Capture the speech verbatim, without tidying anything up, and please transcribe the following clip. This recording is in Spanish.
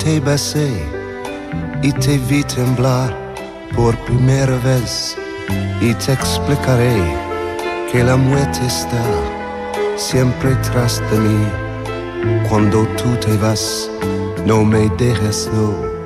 te besé y te vi temblar por primera vez, y te explicaré que la muerte está siempre tras de mí. Cuando tú te vas, no me dejes, no.